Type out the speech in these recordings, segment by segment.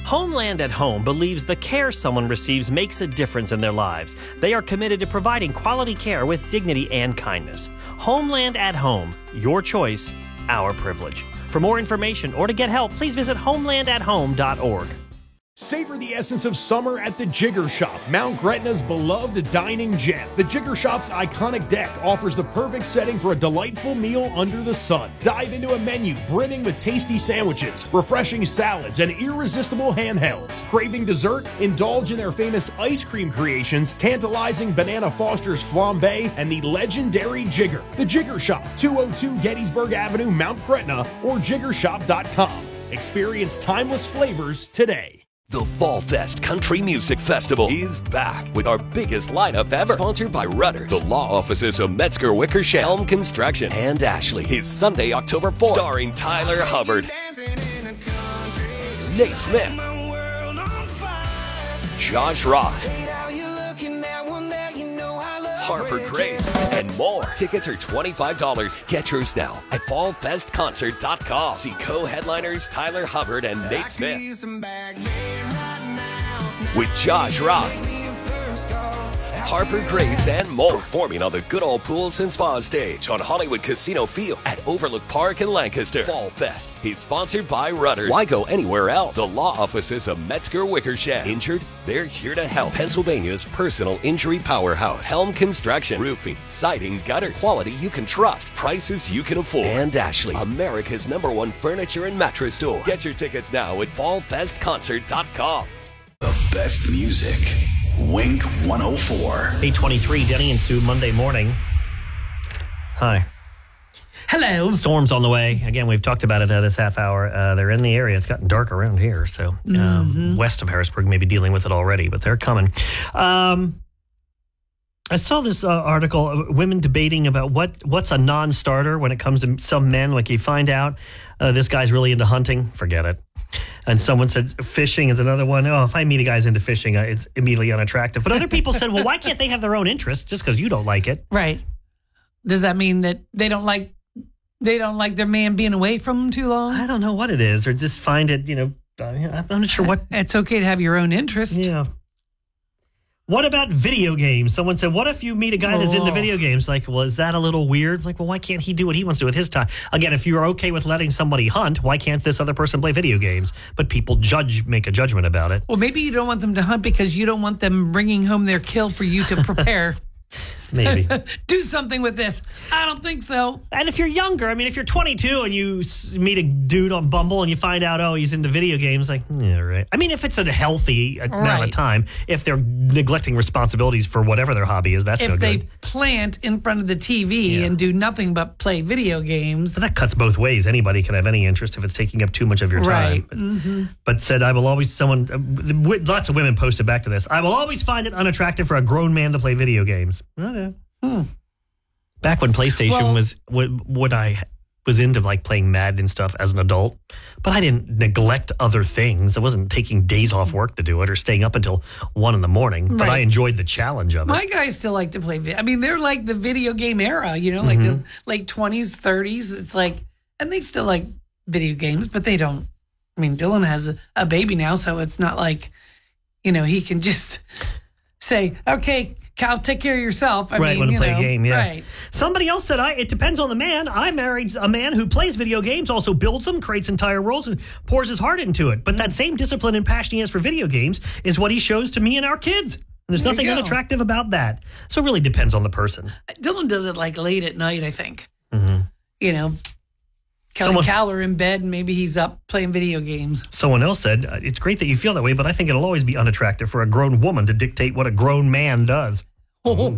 Homeland at Home believes the care someone receives makes a difference in their lives. They are committed to providing quality care with dignity and kindness. Homeland at Home. Your choice, our privilege. For more information or to get help, please visit homelandathome.org. Savor the essence of summer at the Jigger Shop, Mount Gretna's beloved dining gem. The Jigger Shop's iconic deck offers the perfect setting for a delightful meal under the sun. Dive into a menu brimming with tasty sandwiches, refreshing salads, and irresistible handhelds. Craving dessert? Indulge in their famous ice cream creations, tantalizing Banana Foster's flambe, and the legendary Jigger. The Jigger Shop, 202 Gettysburg Avenue, Mount Gretna, or jiggershop.com. Experience timeless flavors today. The Fall Fest Country Music Festival is back with our biggest lineup ever. Sponsored by Rudders, the law offices of Metzger Wickersham, Helm Construction, and Ashley. Is Sunday, October 4th. Starring Tyler Hubbard, Nate Smith, Josh Ross, Harper Grace, and more. Tickets are $25. Get yours now at fallfestconcert.com. See co-headliners Tyler Hubbard and Nate Smith with Josh Ross, Harper Grace, and more. Performing on the Good Old Pools and Spa stage on Hollywood Casino Field at Overlook Park in Lancaster. Fall Fest is sponsored by Rudders. Why go anywhere else? The law offices of Metzger Wickersham. Injured? They're here to help. Pennsylvania's personal injury powerhouse. Helm Construction. Roofing, siding, gutters. Quality you can trust. Prices you can afford. And Ashley, America's #1 furniture and mattress store. Get your tickets now at fallfestconcert.com. The best music. Wink 104. 8:23, Denny and Sue, Monday morning. Hi. Hello. Storms on the way. Again, we've talked about it this half hour. They're in the area. It's gotten dark around here, so west of Harrisburg may be dealing with it already, but they're coming. I saw this article of women debating about what's a non-starter when it comes to some men. Like you find out this guy's really into hunting, forget it. And someone said fishing is another one. Oh, if I meet a guy's into fishing, it's immediately unattractive. But other people said, well, why can't they have their own interests just because you don't like it? Right. Does that mean that they don't like their man being away from them too long? I don't know what it is, or just find it, I'm not sure what. It's okay to have your own interest. Yeah. What about video games? Someone said, what if you meet a guy that's into video games? Like, well, is that a little weird? Like, well, why can't he do what he wants to do with his time? Again, if you're okay with letting somebody hunt, why can't this other person play video games? But people make a judgment about it. Well, maybe you don't want them to hunt because you don't want them bringing home their kill for you to prepare. Maybe. Do something with this. I don't think so. And if you're younger, if you're 22 and you meet a dude on Bumble and you find out, oh, he's into video games, like, yeah, right. If it's a healthy amount of time, if they're neglecting responsibilities for whatever their hobby is, that's no good. If they plant in front of the TV and do nothing but play video games. But that cuts both ways. Anybody can have any interest if it's taking up too much of your time. Right. But said, lots of women posted back to this. I will always find it unattractive for a grown man to play video games. Okay. Back when PlayStation was what I was into, like playing Madden and stuff as an adult, but I didn't neglect other things. I wasn't taking days off work to do it or staying up until 1 a.m. But I enjoyed the challenge of it. My guys still like to play. They're like the video game era, like the late 20s, 30s. It's like, and they still like video games, but they don't. Dylan has a baby now, so it's not like, he can just say, okay, Cal, take care of yourself. Want to play a game, yeah. Right. Somebody else said, it depends on the man. I married a man who plays video games, also builds them, creates entire worlds, and pours his heart into it. But that same discipline and passion he has for video games is what he shows to me and our kids. And there's nothing unattractive about that. So it really depends on the person. Dylan does it like late at night, I think. Kelly Cal are in bed and maybe he's up playing video games. Someone else said, it's great that you feel that way, but I think it'll always be unattractive for a grown woman to dictate what a grown man does. Woo!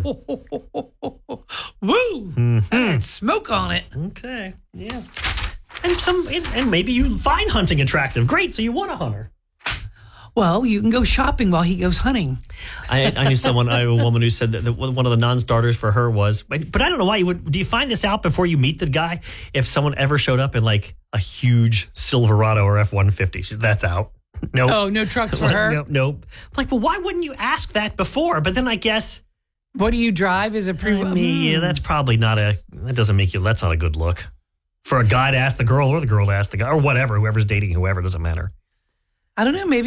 Smoke on it. Okay, yeah. And maybe you find hunting attractive. Great, so you want to hunt her. Well, you can go shopping while he goes hunting. I knew a woman who said that one of the non-starters for her was, but I don't know why you would. Do you find this out before you meet the guy? If someone ever showed up in like a huge Silverado or F-150, that's out. Nope. Oh, no trucks for her? Nope. Like, well, why wouldn't you ask that before? But then I guess. What do you drive? Is it yeah, that's probably that doesn't make you, that's not a good look. For a guy to ask the girl or the girl to ask the guy or whatever, whoever's dating whoever, doesn't matter. I don't know, maybe